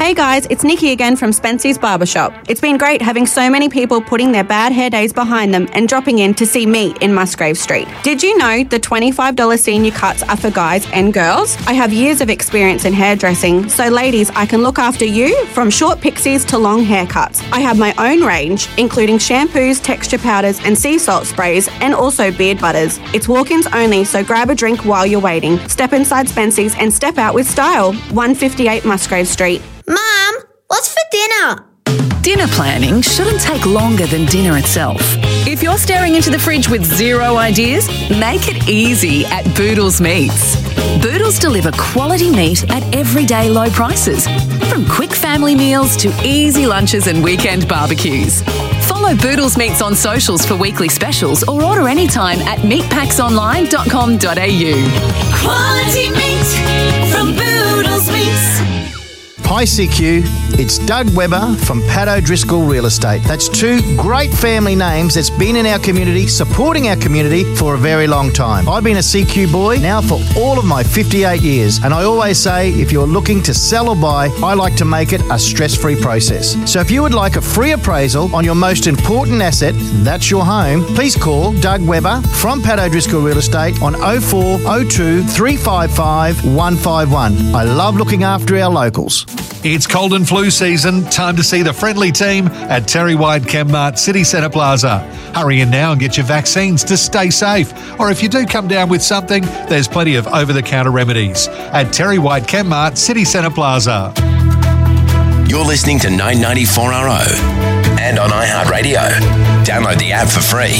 Hey guys, it's Nikki again from Spency's Barbershop. It's been great having so many people putting their bad hair days behind them and dropping in to see me in Musgrave Street. Did you know the $25 senior cuts are for guys and girls? I have years of experience in hairdressing, so ladies, I can look after you from short pixies to long haircuts. I have my own range, including shampoos, texture powders and sea salt sprays, and also beard butters. It's walk-ins only, so grab a drink while you're waiting. Step inside Spency's and step out with style. 158 Musgrave Street. Mum, what's for dinner? Dinner planning shouldn't take longer than dinner itself. If you're staring into the fridge with zero ideas, make it easy at Boodles Meats. Boodles deliver quality meat at everyday low prices, from quick family meals to easy lunches and weekend barbecues. Follow Boodles Meats on socials for weekly specials or order anytime at meatpacksonline.com.au. Quality meat from Boodles Meats. Hi CQ, it's Doug Webber from Pat O'Driscoll Real Estate. That's two great family names that's been in our community, supporting our community for a very long time. I've been a CQ boy now for all of my 58 years, and I always say if you're looking to sell or buy, I like to make it a stress-free process. So if you would like a free appraisal on your most important asset, that's your home, please call Doug Webber from Pat O'Driscoll Real Estate on 0402 355 151. I love looking after our locals. It's cold and flu season. Time to see the friendly team at Terry White Chemmart City Centre Plaza. Hurry in now and get your vaccines to stay safe. Or if you do come down with something, there's plenty of over-the-counter remedies at Terry White Chemmart City Centre Plaza. You're listening to 994RO and on iHeartRadio. Download the app for free.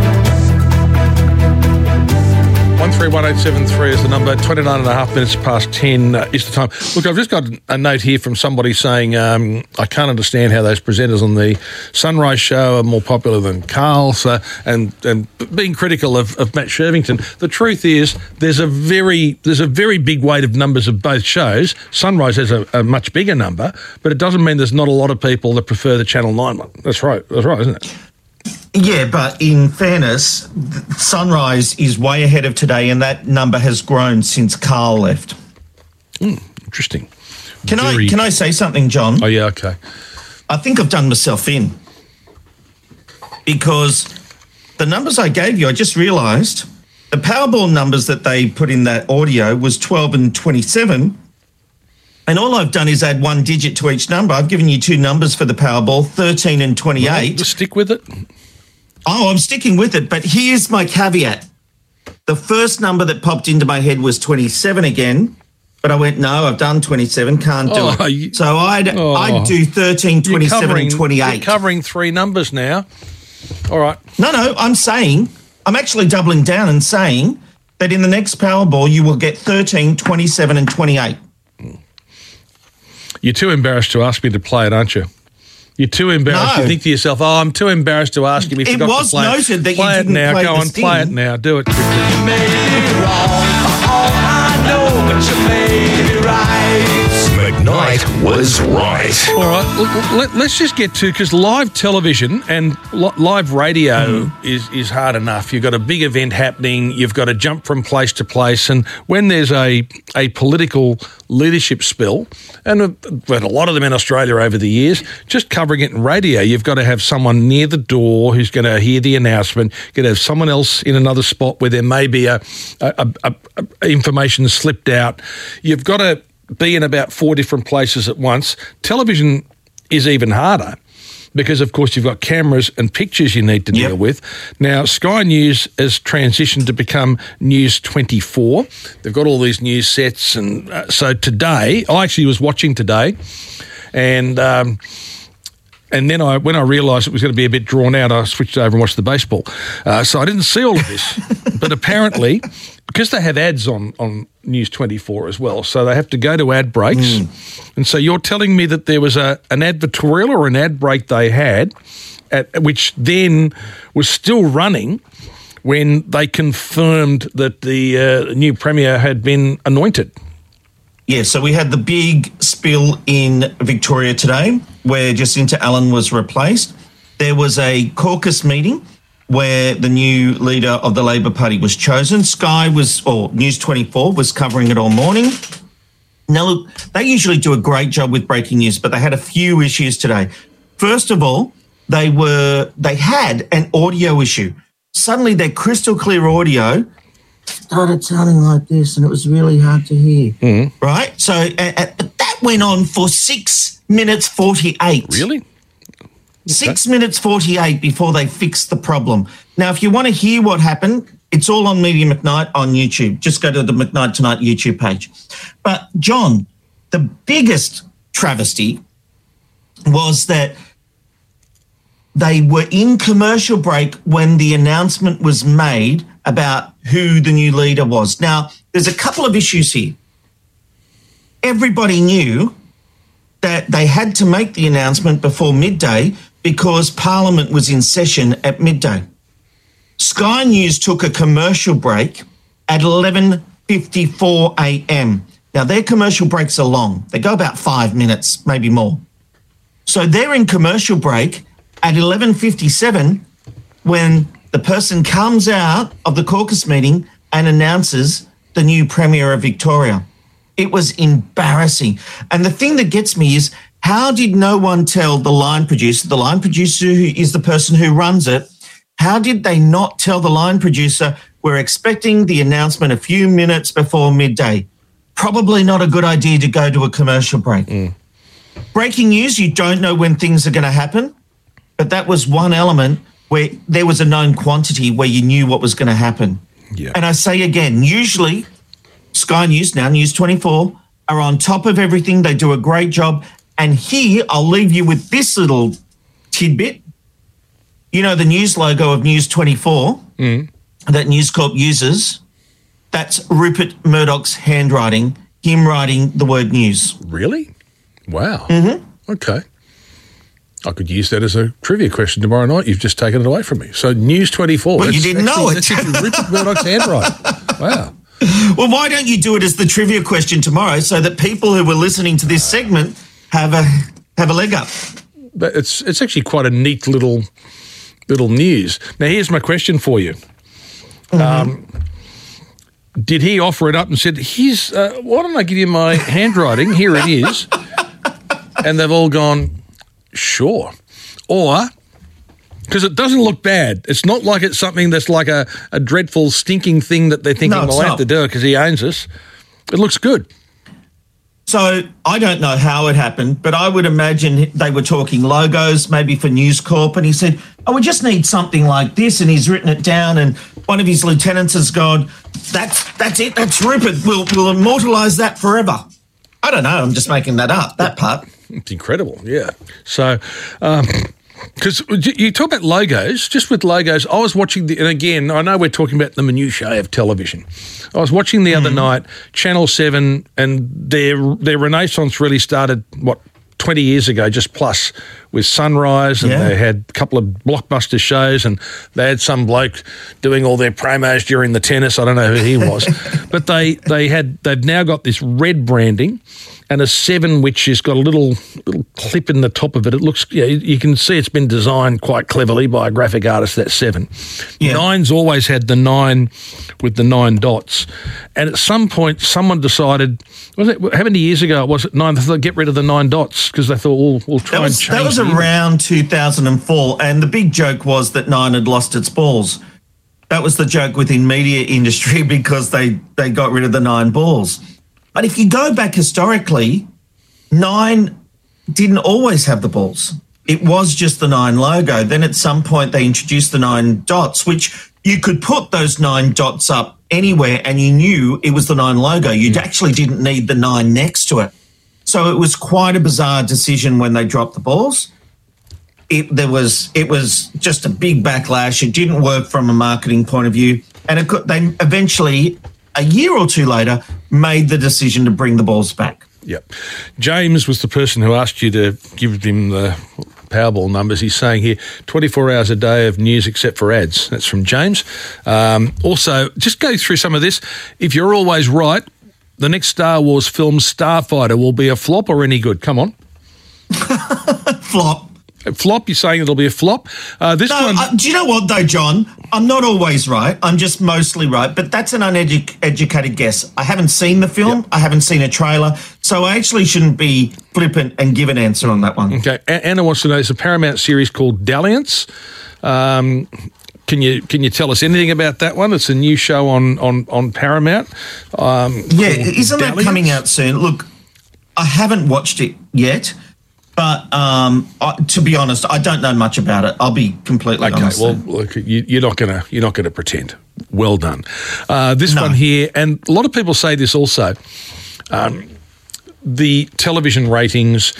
131873 is the number. 29 and a half minutes past 10 is the time. Look, I've just got a note here from somebody saying I can't understand how those presenters on the Sunrise show are more popular than Carl's and being critical of Matt Shervington. The truth is there's a very big weight of numbers of both shows. Sunrise has a much bigger number, but it doesn't mean there's not a lot of people that prefer the Channel 9 one. That's right, isn't it? Yeah, but in fairness, Sunrise is way ahead of Today, and that number has grown since Carl left. Interesting. Can I say something, John? Oh, yeah, okay. I think I've done myself in because the numbers I gave you, I just realised the Powerball numbers that they put in that audio was 12 and 27, and all I've done is add one digit to each number. I've given you two numbers for the Powerball, 13 and 28. Well, just stick with it. Oh, I'm sticking with it, but here's my caveat. The first number that popped into my head was 27 again, but I went, no, I've done 27, can't do it. So I'd do 13, 27 and 28. You're covering three numbers now. All right. No, I'm actually doubling down and saying that in the next Powerball you will get 13, 27 and 28. You're too embarrassed to ask me to play it, aren't you? You're too embarrassed. No. You think to yourself, I'm too embarrassed to ask you. We forgot to play it. It was noted that play you didn't now. play Go the on, sting. play it now. Do it quickly. You made it wrong, all I know, but you made it right. McKnight was right. All right, look, let's just get to, because live television and live radio is hard enough. You've got a big event happening, you've got to jump from place to place, and when there's a political leadership spill, and we've had a lot of them in Australia over the years, just covering it in radio, you've got to have someone near the door who's going to hear the announcement, you've got to have someone else in another spot where there may be a information slipped out. You've got to be in about 4 different places at once. Television is even harder because, of course, you've got cameras and pictures you need to deal with. Now, Sky News has transitioned to become News 24. They've got all these news sets. And so today, I actually was watching today, and then when I realised it was going to be a bit drawn out, I switched over and watched the baseball. So I didn't see all of this. But apparently, because they have ads on News 24 as well, so they have to go to ad breaks. And so you're telling me that there was an advertorial or an ad break they had, which then was still running when they confirmed that the new Premier had been anointed. Yeah, so we had the big spill in Victoria today where Jacinta Allen was replaced. There was a caucus meeting where the new leader of the Labor Party was chosen. News 24 was covering it all morning. Now, look, they usually do a great job with breaking news, but they had a few issues today. First of all, they had an audio issue. Suddenly, their crystal clear audio started sounding like this, and it was really hard to hear. Mm-hmm. Right? So that went on for 6 minutes 48. Really? 6 minutes 48 before they fixed the problem. Now, if you want to hear what happened, it's all on Media McKnight on YouTube. Just go to the McKnight Tonight YouTube page. But, John, the biggest travesty was that they were in commercial break when the announcement was made about who the new leader was. Now, there's a couple of issues here. Everybody knew that they had to make the announcement before midday because Parliament was in session at midday. Sky News took a commercial break at 11:54 a.m. Now, their commercial breaks are long. They go about 5 minutes, maybe more. So they're in commercial break at 11:57 when the person comes out of the caucus meeting and announces the new Premier of Victoria. It was embarrassing. And the thing that gets me is, how did no one tell the line producer who is the person who runs it, how did they not tell the line producer, we're expecting the announcement a few minutes before midday? Probably not a good idea to go to a commercial break. Breaking news, you don't know when things are going to happen, but that was one element where there was a known quantity where you knew what was going to happen. Yeah. And I say again, usually Sky News, now News 24, are on top of everything. They do a great job. And here, I'll leave you with this little tidbit. You know the news logo of News 24 that News Corp uses? That's Rupert Murdoch's handwriting, him writing the word news. Really? Wow. Mm-hmm. Okay. I could use that as a trivia question tomorrow night. You've just taken it away from me. So News 24. Well, you didn't know it. That's Rupert Murdoch's handwriting. Wow. Well, why don't you do it as the trivia question tomorrow so that people who were listening to this segment have a leg up? But it's actually quite a neat little news. Now, here's my question for you. Did he offer it up and said, "Here's why don't I give you my handwriting? Here it is," and they've all gone, "Sure," or because it doesn't look bad. It's not like it's something that's like a dreadful, stinking thing that they're thinking we'll have to do because he owns us. It looks good. So I don't know how it happened, but I would imagine they were talking logos, maybe for News Corp, and he said, "Oh, we just need something like this," and he's written it down, and one of his lieutenants has gone, "That's it, that's Rupert. We'll immortalise that forever." I don't know. I'm just making that up. That part. It's incredible, yeah. So, because you talk about logos, just with logos, I was watching and again, I know we're talking about the minutiae of television. I was watching the other night, Channel 7, and their renaissance really started, 20 years ago, just plus, with Sunrise, and they had a couple of blockbuster shows, and they had some bloke doing all their promos during the tennis. I don't know who he was. But they've now got this red branding and a 7 which has got a little clip in the top of it. It looks, you can see it's been designed quite cleverly by a graphic artist, that 7. Yeah. 9's always had the 9 with the 9 dots. And at some point, someone decided, how many years ago was it 9? They thought, get rid of the 9 dots because they thought, we'll try and change that was around 2004, and the big joke was that 9 had lost its balls. That was the joke within media industry because they got rid of the 9 balls. But if you go back historically, 9 didn't always have the balls. It was just the 9 logo. Then at some point they introduced the 9 dots, which you could put those 9 dots up anywhere and you knew it was the 9 logo. You actually didn't need the 9 next to it. So it was quite a bizarre decision when they dropped the balls. It was just a big backlash. It didn't work from a marketing point of view. And they eventually, a year or two later, made the decision to bring the balls back. Yep. James was the person who asked you to give him the Powerball numbers. He's saying here, 24 hours a day of news except for ads. That's from James. Also, just go through some of this. If you're always right, the next Star Wars film, Starfighter, will be a flop or any good? Come on. Flop. Flop, you're saying it'll be a flop? This one... do you know what, though, John? I'm not always right. I'm just mostly right. But that's an uneducated guess. I haven't seen the film. Yep. I haven't seen a trailer. So I actually shouldn't be flippant and give an answer on that one. Okay. Anna wants to know, there's a Paramount series called Dalliance. Can you tell us anything about that one? It's a new show on Paramount. Isn't that coming out soon? Look, I haven't watched it yet. But to be honest, I don't know much about it. I'll be completely honest. Okay, well, look, you're not gonna pretend. Well done. This one here, and a lot of people say this also. The television ratings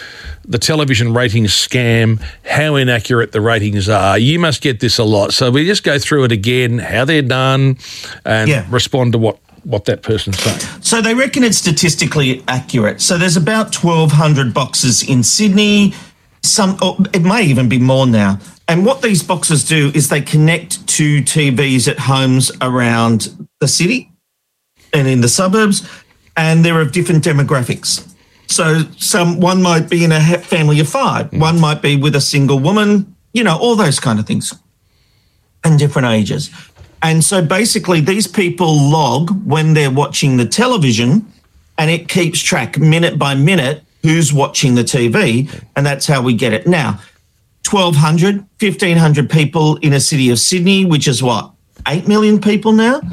scam, how inaccurate the ratings are. You must get this a lot. So we just go through it again, how they're done, and respond to what that person's saying. So they reckon it's statistically accurate. So there's about 1,200 boxes in Sydney. It may even be more now. And what these boxes do is they connect to TVs at homes around the city and in the suburbs, and they're of different demographics. So one might be in a family of 5. One might be with a single woman, all those kind of things, and different ages. And so basically these people log when they're watching the television, and it keeps track minute by minute who's watching the TV, and that's how we get it. Now, 1,200, 1,500 people in a city of Sydney, which is 8 million people now?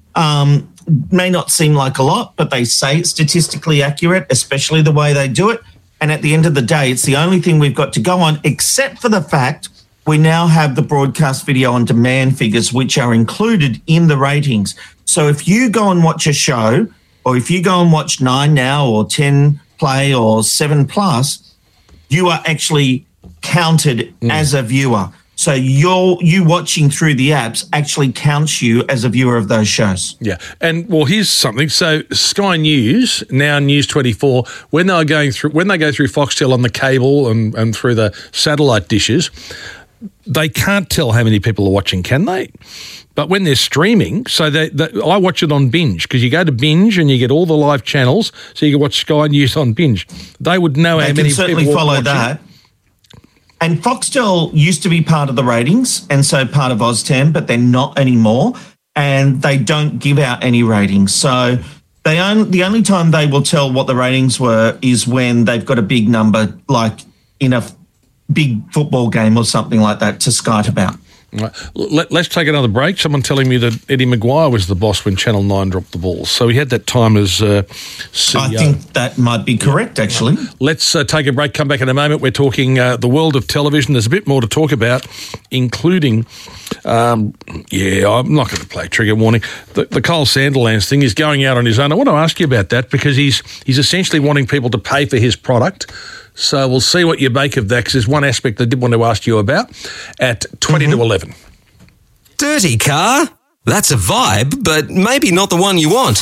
May not seem like a lot, but they say it's statistically accurate, especially the way they do it. And at the end of the day, it's the only thing we've got to go on, except for the fact we now have the broadcast video on demand figures, which are included in the ratings. So if you go and watch a show, or if you go and watch 9 Now or 10 Play or 7 Plus, you are actually counted as a viewer. So you watching through the apps actually counts you as a viewer of those shows. Yeah. And well, here's something. So Sky News, now News 24, when they go through Foxtel on the cable and through the satellite dishes, they can't tell how many people are watching, can they? But when they're streaming, so I watch it on Binge, because you go to Binge and you get all the live channels, so you can watch Sky News on Binge. They would know how many people are watching. They can certainly follow that. And Foxtel used to be part of the ratings and so part of OzTam, but they're not anymore, and they don't give out any ratings. So the only time they will tell what the ratings were is when they've got a big number, like in a big football game or something like that, to skite about. Right. Let's take another break. Someone telling me that Eddie Maguire was the boss when Channel 9 dropped the ball. So he had that time as CEO. I think that might be correct, actually. Let's take a break, come back in a moment. We're talking the world of television. There's a bit more to talk about, including, I'm not going to play trigger warning. The Kyle Sandilands thing is going out on his own. I want to ask you about that, because he's essentially wanting people to pay for his product. So we'll see what you make of that, because there's one aspect I did want to ask you about at 20 to 11. Dirty car? That's a vibe, but maybe not the one you want.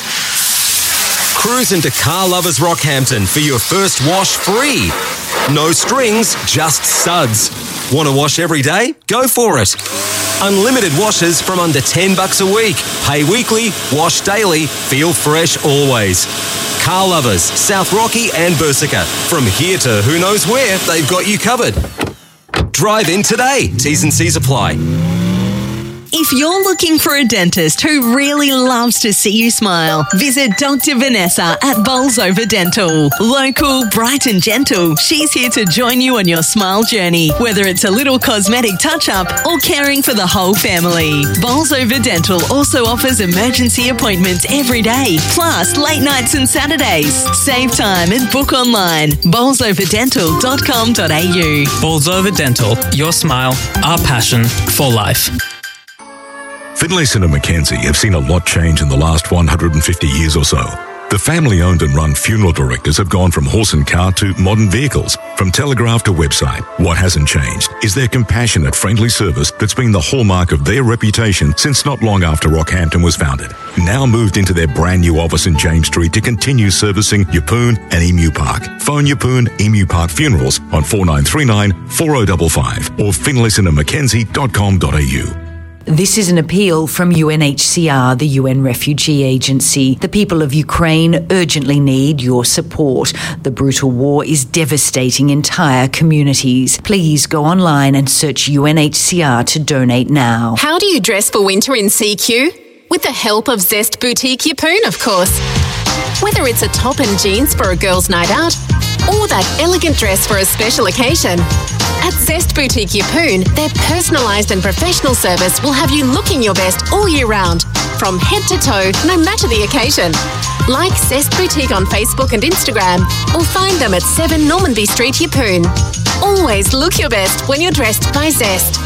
Cruise into Car Lovers Rockhampton for your first wash free. No strings, just suds. Want to wash every day? Go for it. Unlimited washes from under $10 a week. Pay weekly, wash daily, feel fresh always. Car Lovers, South Rocky and Bersica. From here to who knows where, they've got you covered. Drive in today. T's and C's apply. If you're looking for a dentist who really loves to see you smile, visit Dr. Vanessa at Bolsover Dental. Local, bright and gentle, she's here to join you on your smile journey, whether it's a little cosmetic touch-up or caring for the whole family. Bolsover Dental also offers emergency appointments every day, plus late nights and Saturdays. Save time and book online. bolsoverdental.com.au. Bolsover Dental, your smile, our passion for life. Finlayson and Mackenzie have seen a lot change in the last 150 years or so. The family-owned and run funeral directors have gone from horse and cart to modern vehicles, from telegraph to website. What hasn't changed is their compassionate, friendly service that's been the hallmark of their reputation since not long after Rockhampton was founded. Now moved into their brand new office in James Street to continue servicing Yeppoon and Emu Park. Phone Yeppoon Emu Park Funerals on 4939 4055 or finlaysonandmackenzie.com.au. This is an appeal from UNHCR, the UN Refugee Agency. The people of Ukraine urgently need your support. The brutal war is devastating entire communities. Please go online and search UNHCR to donate now. How do you dress for winter in CQ? With the help of Zest Boutique Yeppoon, of course. Whether it's a top and jeans for a girl's night out or that elegant dress for a special occasion, at Zest Boutique Yeppoon, their personalised and professional service will have you looking your best all year round, from head to toe, no matter the occasion. Like Zest Boutique on Facebook and Instagram, or find them at 7 Normanby Street, Yeppoon. Always look your best when you're dressed by Zest.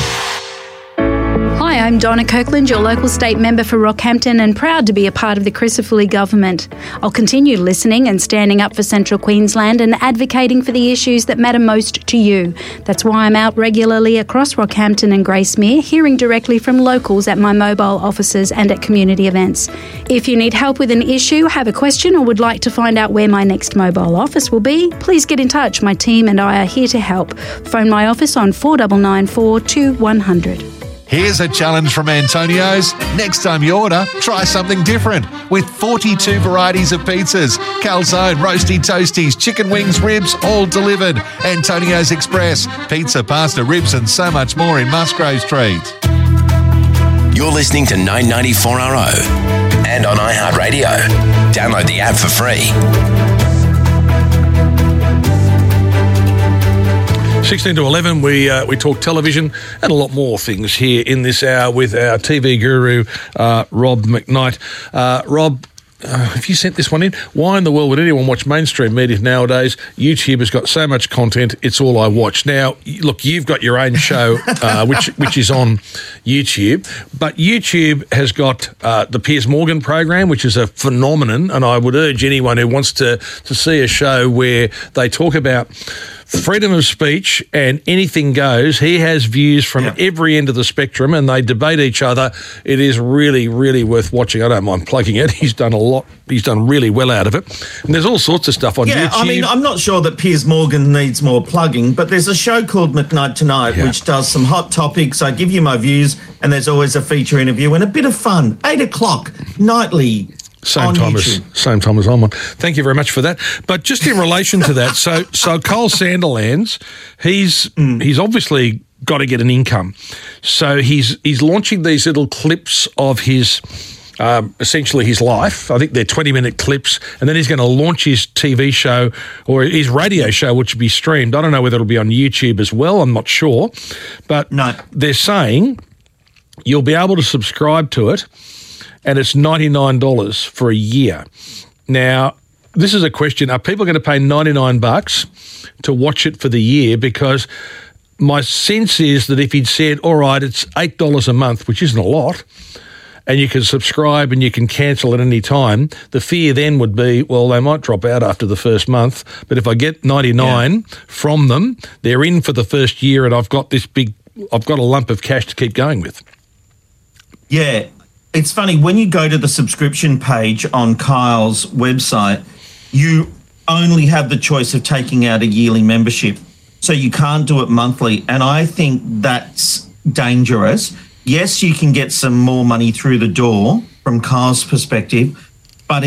Hi, I'm Donna Kirkland, your local state member for Rockhampton, and proud to be a part of the Crisafulli government. I'll continue listening and standing up for Central Queensland and advocating for the issues that matter most to you. That's why I'm out regularly across Rockhampton and Gracemere, hearing directly from locals at my mobile offices and at community events. If you need help with an issue, have a question, or would like to find out where my next mobile office will be, please get in touch. My team and I are here to help. Phone my office on 4994 2100. Here's a challenge from Antonio's. Next time you order, try something different. With 42 varieties of pizzas, calzone, roasty toasties, chicken wings, ribs, all delivered. Antonio's Express. Pizza, pasta, ribs and so much more in Musgrave Street. You're listening to 994RO and on iHeartRadio. Download the app for free. 16 to 11, we talk television and a lot more things here in this hour with our TV guru, Rob McKnight. Rob, have you sent this one in? Why in the world would anyone watch mainstream media nowadays? YouTube has got so much content, it's all I watch. Now, look, you've got your own show, which is on YouTube, but YouTube has got the Piers Morgan program, which is a phenomenon, and I would urge anyone who wants to see a show where they talk about freedom of speech and anything goes. He has views from every end of the spectrum and they debate each other. It is really, really worth watching. I don't mind plugging it. He's done a lot. He's done really well out of it. And there's all sorts of stuff on YouTube. Yeah, I mean, I'm not sure that Piers Morgan needs more plugging, but there's a show called McKnight Tonight, which does some hot topics. I give you my views and there's always a feature interview and a bit of fun. 8 o'clock, nightly. Same time as I'm on. Thank you very much for that. But just in relation to that, so Cole Sandilands, he's obviously got to get an income. So he's launching these little clips of his essentially his life. I think they're 20-minute clips, and then he's going to launch his TV show or his radio show, which will be streamed. I don't know whether it'll be on YouTube as well. I'm not sure. But they're saying you'll be able to subscribe to it, and it's $99 for a year. Now, this is a question. Are people going to pay $99 to watch it for the year? Because my sense is that if he'd said, all right, it's $8 a month, which isn't a lot, and you can subscribe and you can cancel at any time, the fear then would be, well, they might drop out after the first month, but if I get $99 from them, they're in for the first year and I've got a lump of cash to keep going with. Yeah. It's funny, when you go to the subscription page on Kyle's website, you only have the choice of taking out a yearly membership. So you can't do it monthly. And I think that's dangerous. Yes, you can get some more money through the door from Kyle's perspective, but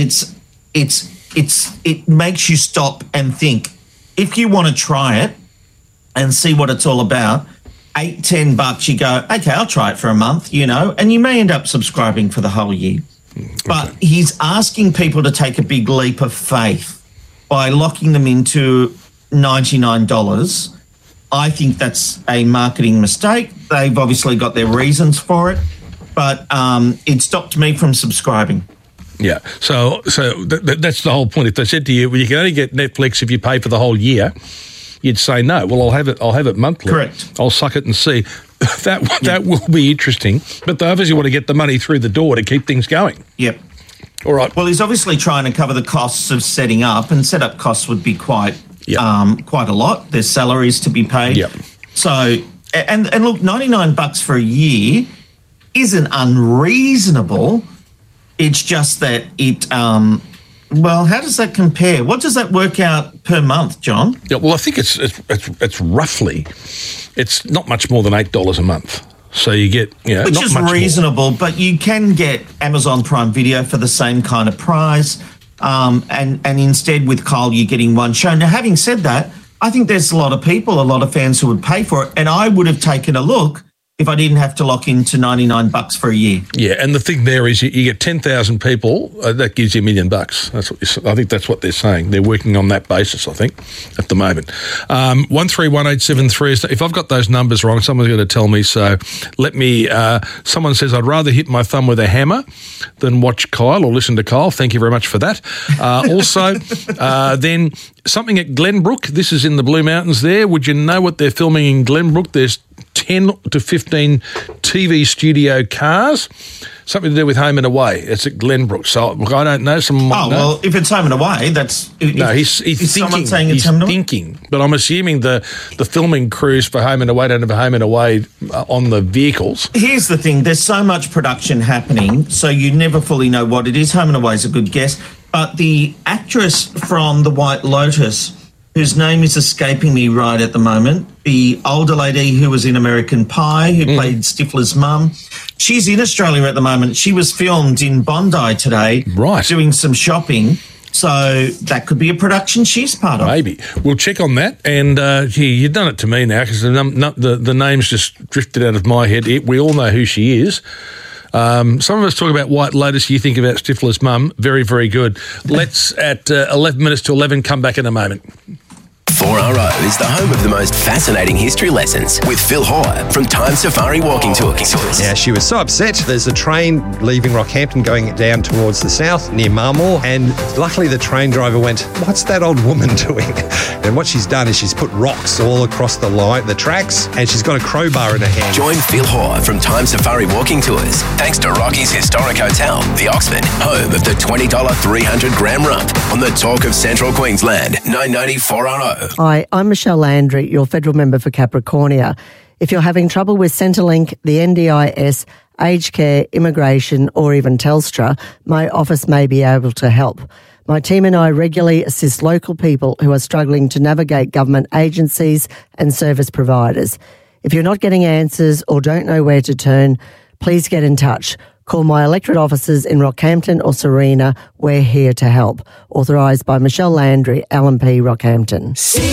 it makes you stop and think. If you want to try it and see what it's all about, $8-10, you go, okay, I'll try it for a month, and you may end up subscribing for the whole year. But he's asking people to take a big leap of faith by locking them into $99. I think that's a marketing mistake. They've obviously got their reasons for it, but it stopped me from subscribing. Yeah, so that's the whole point. If they said to you, well, you can only get Netflix if you pay for the whole year, you'd say no. Well, I'll have it monthly. Correct. I'll suck it and see. That will be interesting. But they obviously want to get the money through the door to keep things going. Yep. All right. Well, he's obviously trying to cover the costs of setting up, and setup costs would be quite a lot. There's salaries to be paid. Yep. So, and look, $99 for a year isn't unreasonable. It's just that it. Well, how does that compare? What does that work out per month, John? Yeah, well, I think it's roughly, it's not much more than $8 a month. So you get, which not is much reasonable, but you can get Amazon Prime Video for the same kind of price. And instead with Kyle, you're getting one show. Now, having said that, I think there's a lot of people, a lot of fans who would pay for it. And I would have taken a look if I didn't have to lock into $99 for a year. Yeah, and the thing there is you get 10,000 people, that gives you $1 million. That's what I think that's what they're saying. They're working on that basis, I think, at the moment. 131873. If I've got those numbers wrong, someone's going to tell me. So let me, someone says, I'd rather hit my thumb with a hammer than watch Kyle or listen to Kyle. Thank you very much for that. Also, then something at Glenbrook. This is in the Blue Mountains there. Would you know what they're filming in Glenbrook? There's 10 to 15 TV studio cars, something to do with Home and Away. It's at Glenbrook. So I don't know. Someone might know. Well, if it's Home and Away, that's... No, he's thinking. Saying it's he's thinking. But I'm assuming the filming crews for Home and Away don't have Home and Away on the vehicles. Here's the thing. There's so much production happening, so you never fully know what it is. Home and Away is a good guess. But the actress from The White Lotus, whose name is escaping me right at the moment, the older lady who was in American Pie, who played Stifler's mum, she's in Australia at the moment. She was filmed in Bondi today, doing some shopping. So that could be a production she's part of. Maybe. We'll check on that. And, you've done it to me now because the name's just drifted out of my head. We all know who she is. Some of us talk about White Lotus. You think about Stifler's mum. Very, very good. Let's, at 11 minutes to 11, come back in a moment. 4RO is the home of the most fascinating history lessons with Phil Hoare from Time Safari Walking Tours. Yeah, she was so upset. There's a train leaving Rockhampton going down towards the south near Marmore, and luckily the train driver went, "What's that old woman doing?" And what she's done is she's put rocks all across the tracks, and she's got a crowbar in her hand. Join Phil Hoare from Time Safari Walking Tours thanks to Rocky's Historic Hotel, the Oxford, home of the $20 300-gram rump on the Talk of Central Queensland, 990 4RO. Hi, I'm Michelle Landry, your federal member for Capricornia. If you're having trouble with Centrelink, the NDIS, aged care, immigration, or even Telstra, my office may be able to help. My team and I regularly assist local people who are struggling to navigate government agencies and service providers. If you're not getting answers or don't know where to turn, please get in touch. Call my electorate offices in Rockhampton or Serena. We're here to help. Authorised by Michelle Landry, LNP Rockhampton.